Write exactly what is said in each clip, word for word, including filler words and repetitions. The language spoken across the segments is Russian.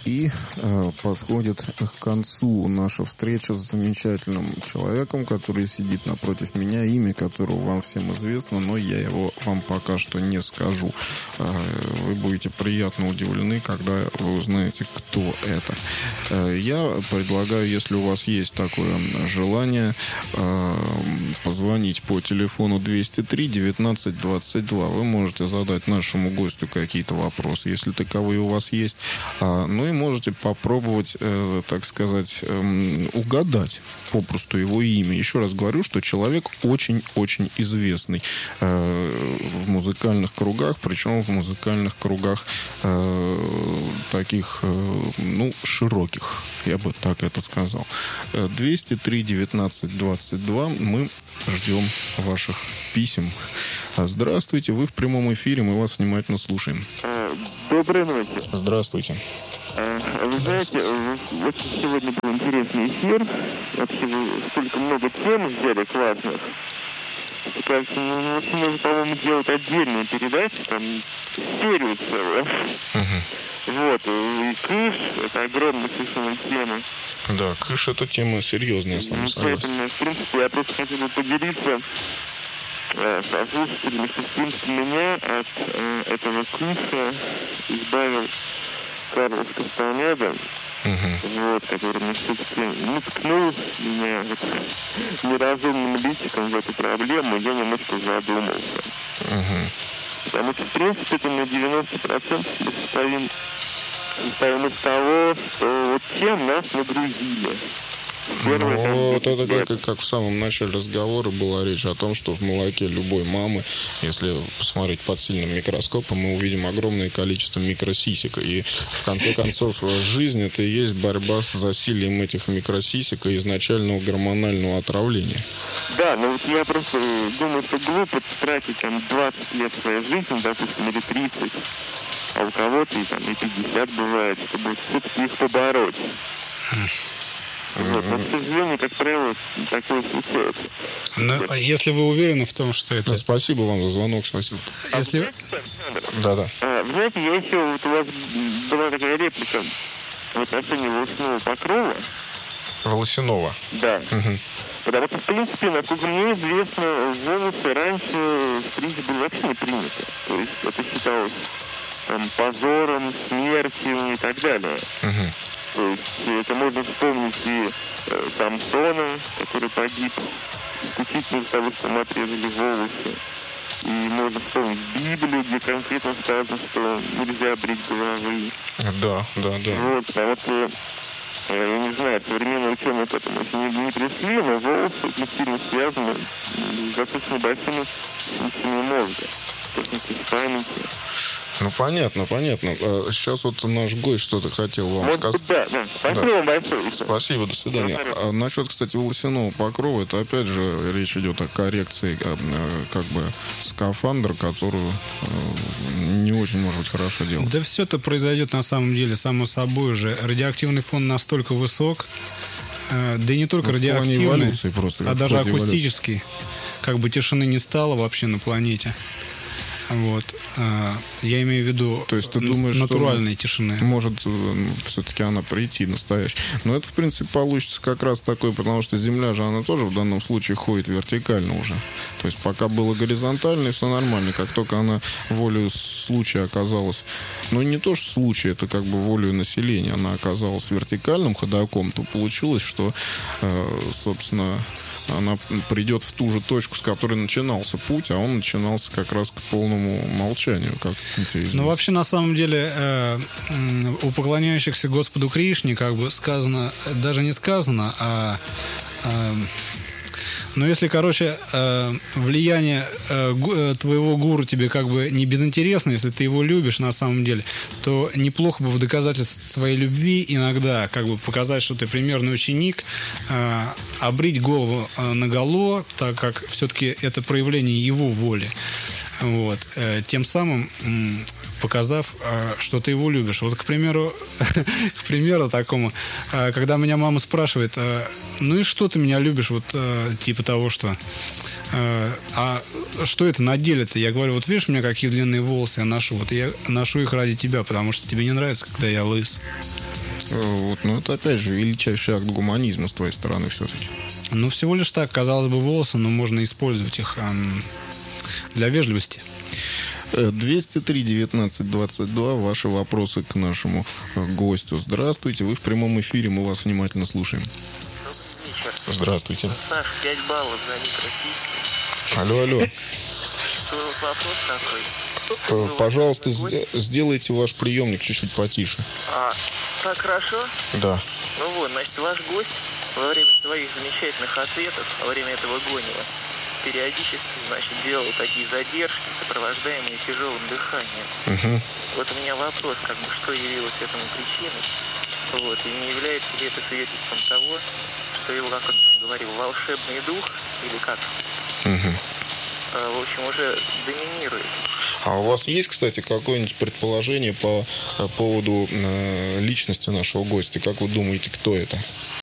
И э, подходит к концу наша встреча с замечательным человеком, который сидит напротив меня, имя которого вам всем известно, но я его вам пока что не скажу. Э, вы будете приятно удивлены, когда вы узнаете, кто это. Э, я предлагаю, если у вас есть такое желание, э, позвонить по телефону двести три девятнадцать двадцать два. Вы можете задать нашему гостю какие-то вопросы, если таковые у вас есть. А, ну и можете попробовать, э, так сказать, э, угадать попросту его имя. Еще раз говорю, что человек очень-очень известный э, в музыкальных кругах, причем в музыкальных кругах э, таких, э, ну, широких, я бы так это сказал. двести три девятнадцать двадцать два. Мы ждем ваших писем. Здравствуйте, вы в прямом эфире, мы вас внимательно слушаем. Доброй ночи. Здравствуйте. Вы знаете, очень сегодня был интересный эфир. Вообще, вы столько много тем взяли классных. Кажется, ну, можно, по-моему, делать отдельную передачу, там, серию целую. Uh-huh. Вот, и Кыш, это огромная совершенно тема. Да, Кыш — это тема серьезная, с вами согласен. Поэтому, в принципе, я просто хотел бы поделиться э, со слушателями, что, в принципе, меня от э, этого Кыша избавил Карлос Кастанеда. Uh-huh. Вот, который мне все-таки ну, ткнул меня вот, неразумным личиком в эту проблему, я немножко задумался. Uh-huh. Потому что, в принципе, это на девяносто процентов мы состоим, состоим из того, что вот чем нас нагрузили. Первое, ну, вот это как, как в самом начале разговора была речь о том, что в молоке любой мамы, если посмотреть под сильным микроскопом, мы увидим огромное количество микросисек. И в конце концов жизнь — это и есть борьба с засилием этих микросисек и изначального гормонального отравления. Да, но вот я просто думаю, что глупо тратить там двадцать лет своей жизни, допустим, или тридцать, а у кого-то и там и пятьдесят бывает, чтобы все-таки их побороть. Вот, но, к сожалению, как правило, такое случается. Но если вы уверены в том, что это... Да, спасибо вам за звонок, спасибо. А если... вы знаете, да, да. А, вы знаете, я еще, вот у вас была такая реплика в отношении волосяного покрова. Волосяного? Да. Угу. Потому что, в принципе, насколько мне известно, волосы раньше стричь было вообще не принято. То есть это считалось там позором, смертью и так далее. Угу. То есть это можно вспомнить и э, Самсона, который погиб исключительно из-за того, что ему отрезали волосы. И можно вспомнить Библию, где конкретно сказано, что нельзя брить головы. Да, да, да. Вот, потому что, я не знаю, современные ученые к этому еще не, не пришли, но волосы очень сильно связаны с достаточно большими функциями мозга, в частности, с памятью. Ну, понятно, понятно. Сейчас вот наш гость что-то хотел вам Может сказать. быть, да, да. Спасибо вам да. большое. Спасибо, до свидания. А насчет, кстати, волосяного покрова, это опять же речь идет о коррекции как бы скафандра, которую не очень, может быть, хорошо делать. Да все это произойдет на самом деле само собой же. Радиоактивный фон настолько высок, да и не только ну, радиоактивный, просто, а даже акустический. Эволюции. Как бы тишины не стало вообще на планете. Вот. Я имею в виду то есть ты думаешь, натуральной что тишины. Может все-таки она прийти настоящая. Но это, в принципе, получится как раз такое, потому что Земля же, она тоже в данном случае ходит вертикально уже. То есть пока было горизонтально, и все нормально. Как только она волею случая оказалась, ну не то что случай, это как бы волею населения, она оказалась вертикальным ходоком, то получилось, что, собственно, она придет в ту же точку, с которой начинался путь, а он начинался как раз к полному молчанию, как интересно. Ну, вообще, на самом деле, э, у поклоняющихся Господу Кришне, как бы сказано, даже не сказано, а... Э, Но если, короче, влияние твоего гуру тебе как бы не безинтересно, если ты его любишь на самом деле, то неплохо бы в доказательство своей любви иногда как бы показать, что ты примерный ученик, обрить голову наголо, так как все-таки это проявление его воли. Вот. Тем самым показав, что ты его любишь. Вот, к примеру, к примеру такому, когда меня мама спрашивает, ну и что ты меня любишь, вот типа того, что а что это на деле-то? Я говорю, вот видишь, у меня какие длинные волосы я ношу, вот я ношу их ради тебя, потому что тебе не нравится, когда я лыс. Вот, но это, опять же, величайший акт гуманизма с твоей стороны все-таки. Ну, всего лишь так, казалось бы, волосы, но можно использовать их эм, для вежливости. двести три девятнадцать двадцать два. Ваши вопросы к нашему гостю. Здравствуйте, вы в прямом эфире, мы вас внимательно слушаем. Добрый вечер. Здравствуйте. Саш, пять баллов за ник российский. Алло, алло. Что вопрос такой? Э, Пожалуйста, сде- сделайте ваш приемник чуть-чуть потише. А, так хорошо? Да. Ну вот, значит, ваш гость во время своих замечательных ответов, во время этого гонива, периодически, значит, делал такие задержки, сопровождаемые тяжелым дыханием. Угу. Вот у меня вопрос, как бы, что явилось этому причиной, вот, и не является ли это свидетельством того, что его, как он говорил, волшебный дух, или как, Угу. э, в общем, уже доминирует. А у вас есть, кстати, какое-нибудь предположение по э, поводу э, личности нашего гостя? Как вы думаете, кто это?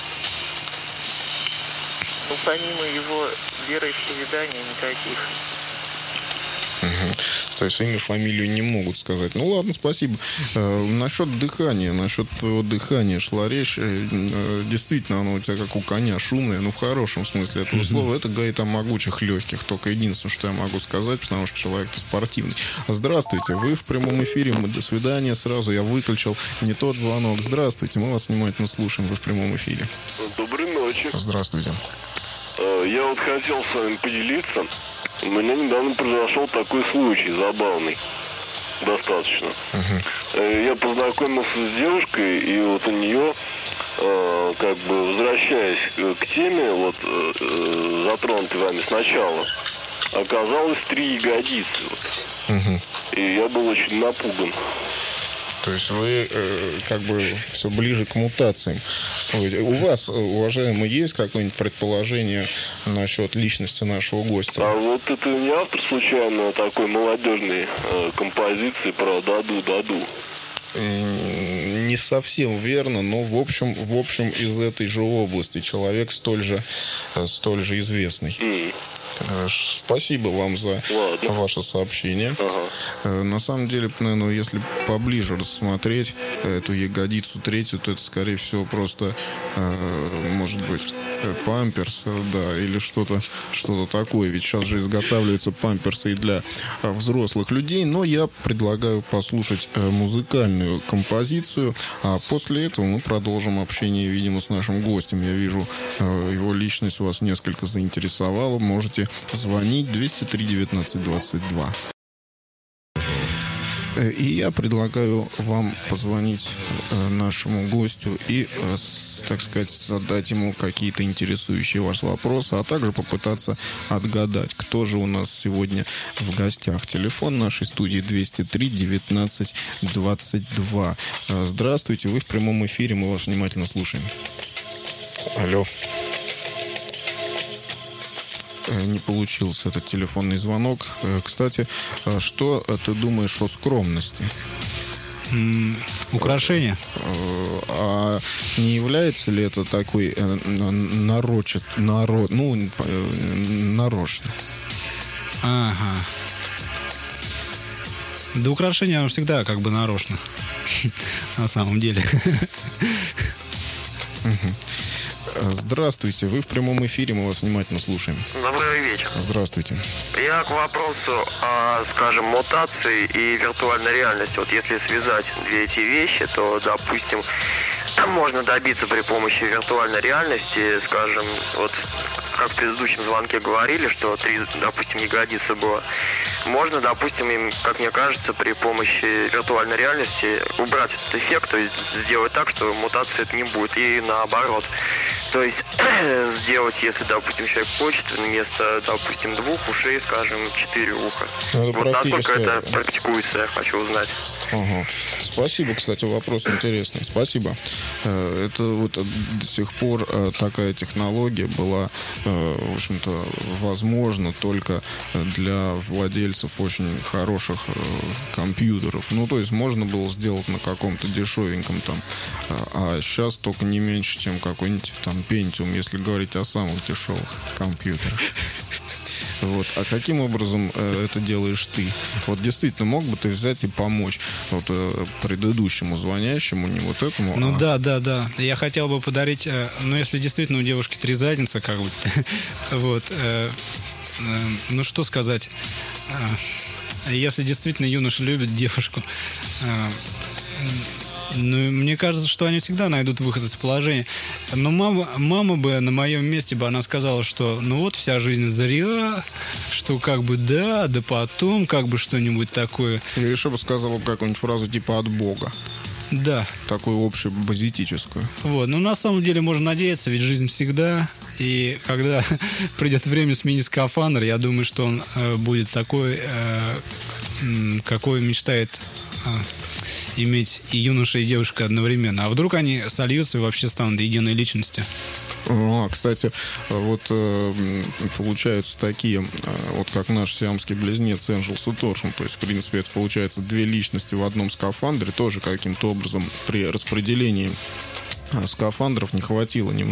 Ну, помимо его вероисповедания, никаких. Угу. То есть имя, фамилию не могут сказать. Ну ладно, спасибо. Э, насчет дыхания, насчет твоего дыхания шла речь. Э, э, действительно, оно у тебя как у коня шумное, ну в хорошем смысле этого слова. Это говорит о могучих легких. Только единственное, что я могу сказать, потому что человек-то спортивный. Здравствуйте, вы в прямом эфире. Мы до свидания сразу. Я выключил не тот звонок. Здравствуйте, мы вас внимательно слушаем. Вы в прямом эфире. Доброй ночи. Здравствуйте. Э, Я вот хотел с вами поделиться. У меня недавно произошел такой случай забавный. Достаточно. Э, Я познакомился с девушкой, и вот у нее, э, как бы возвращаясь к к теме, вот э, э, затронутой вами сначала, оказалось три ягодицы. Вот. Угу. И я был очень напуган. То есть вы э, как бы все ближе к мутациям. У вас, уважаемый, есть какое-нибудь предположение насчет личности нашего гостя? А вот это не автор случайно такой молодежной э, композиции про «Даду-даду»? М, Не совсем верно, но в общем, в общем из этой же области. Человек столь же, э, столь же известный. М. Э, ш- Спасибо вам за Ладно. ваше сообщение. Ага. Э, На самом деле, наверное, если поближе рассмотреть эту ягодицу третью, то это, скорее всего, просто, э, может быть, э, памперс, э, да, или что-то что-то такое. Ведь сейчас же изготавливаются памперсы и для э, взрослых людей. Но я предлагаю послушать э, музыкальную композицию, а после этого мы продолжим общение, видимо, с нашим гостем. Я вижу, э, его личность вас несколько заинтересовала. Можете звонить двести три девятнадцать двадцать два. Э, И я предлагаю вам позвонить э, нашему гостю и, э, с- так сказать, задать ему какие-то интересующие вас вопросы, а также попытаться отгадать, кто же у нас сегодня в гостях. Телефон нашей студии двести три девятнадцать двадцать два. Э, Здравствуйте, вы в прямом эфире, мы вас внимательно слушаем. Алло. Э, Не получился этот телефонный звонок. Э, Кстати, э, что э, ты думаешь о скромности? М, Украшения. Э, А не является ли это такой э, н- нарочит, наро, ну, э, нарочно? Ага. Да украшения оно всегда как бы нарочно. На самом деле. Э, Здравствуйте, вы в прямом эфире, мы вас внимательно слушаем. Добрый вечер. Здравствуйте. Я к вопросу о, скажем, мутации и виртуальной реальности. Вот если связать две эти вещи, то, допустим, там можно добиться при помощи виртуальной реальности, скажем, вот как в предыдущем звонке говорили, что три, допустим, ягодицы было. Можно, допустим, им, как мне кажется, при помощи виртуальной реальности убрать этот эффект, то есть сделать так, что мутации это не будет, и наоборот. То есть сделать, если, допустим, человек хочет, вместо, допустим, двух ушей, скажем, четыре уха. Ну, это Вот насколько практически- это практикуется, я хочу узнать. Ага. Спасибо, кстати, вопрос интересный. Спасибо. Э, Это вот до сих пор э, такая технология была, э, в общем-то, возможна только для владельцев очень хороших э, компьютеров. Ну, то есть можно было сделать на каком-то дешевеньком там, э, а сейчас только не меньше, чем какой-нибудь там Pentium, если говорить о самых дешевых компьютерах. Вот. А каким образом э, это делаешь ты? Вот действительно, мог бы ты взять и помочь вот, э, предыдущему звонящему, не вот этому? Ну а... да, да, да. Я хотел бы подарить, э, ну если действительно у девушки три задницы, как бы, вот, э, э, ну что сказать, э, если действительно юноша любит девушку, э, ну, мне кажется, что они всегда найдут выход из положения. Но мама, мама бы на моем месте бы она сказала, что ну вот вся жизнь зря, что как бы да, да потом как бы что-нибудь такое. Или еще бы сказала какую-нибудь фразу типа «от Бога». Да. Такую общую, базитическую. Вот. Но на самом деле можно надеяться, ведь жизнь всегда. И когда придет время сменить скафандр, я думаю, что он э, будет такой, э, какой мечтает э, иметь и юноша, и девушка одновременно. А вдруг они сольются и вообще станут единой личностью? А, кстати, вот э, получаются такие, э, вот как наш сиамский близнец Энджелс и Торшин. То есть, в принципе, это получается две личности в одном скафандре. Тоже каким-то образом при распределении скафандров не хватило немного.